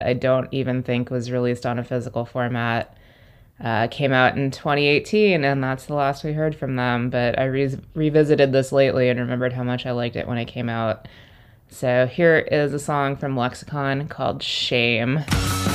I don't even think was released on a physical format. Came out in 2018, and that's the last we heard from them. But I revisited this lately and remembered how much I liked it when it came out. So here is a song from Lexicon called Shame.